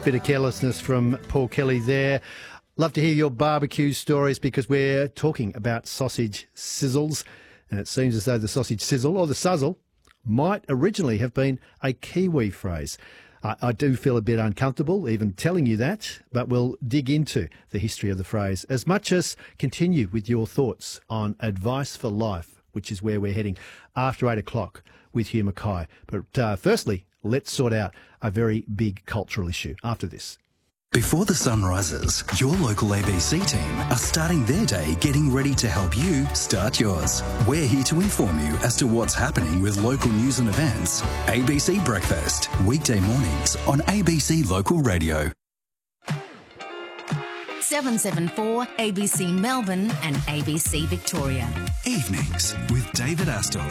Bit of carelessness from Paul Kelly there. Love to hear your barbecue stories because we're talking about sausage sizzles, and it seems as though the sausage sizzle or the suzzle might originally have been a Kiwi phrase. I do feel a bit uncomfortable even telling you that, but we'll dig into the history of the phrase as much as continue with your thoughts on Advice for Life, which is where we're heading after 8 o'clock with Hugh Mackay. But firstly, let's sort out a very big cultural issue after this. Before the sun rises, your local ABC team are starting their day getting ready to help you start yours. We're here to inform you as to what's happening with local news and events. ABC Breakfast, weekday mornings on ABC Local Radio. 774 ABC Melbourne and ABC Victoria. Evenings with David Astle.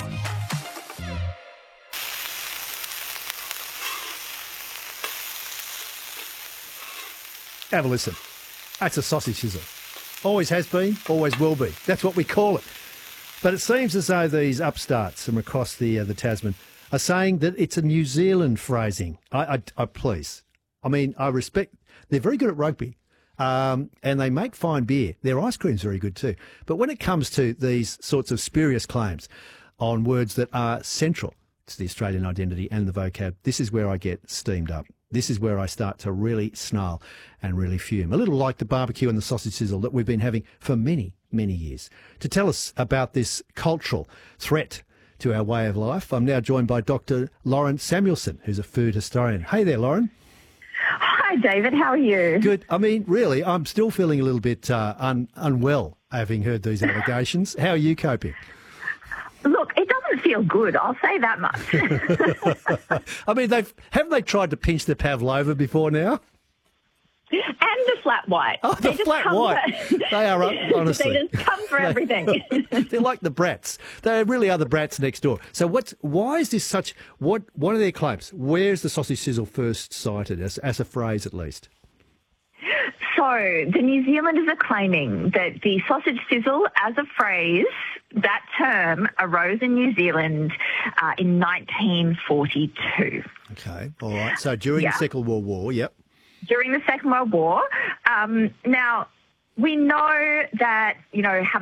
Have a listen. That's a sausage sizzle. Always has been, always will be. That's what we call it. But it seems as though these upstarts from across the Tasman are saying that it's a New Zealand phrasing. I please. I mean, I respect. They're very good at rugby, and they make fine beer. Their ice cream's very good too. But when it comes to these sorts of spurious claims on words that are central to the Australian identity and the vocab, this is where I get steamed up. This is where I start to really snarl and really fume. A little like the barbecue and the sausage sizzle that we've been having for many, many years. To tell us about this cultural threat to our way of life, I'm now joined by Dr. Lauren Samuelson, who's a food historian. Hey there, Lauren. Hi, David. How are you? Good. I mean, really, I'm still feeling a little bit unwell having heard these allegations. How are you coping? Look, it doesn't feel good, I'll say that much. I mean, haven't they tried to pinch the pavlova before now? And the flat white. Oh, the flat white. They are, honestly. They just come for everything. They're like the brats. They really are the brats next door. So why is this such, what are their claims? Where's the sausage sizzle first cited, as a phrase at least? So the New Zealanders are claiming that the sausage sizzle as a phrase, that term arose in New Zealand in 1942. Okay, all right. So during the Second World War, yep. During the Second World War. Now, we know that, having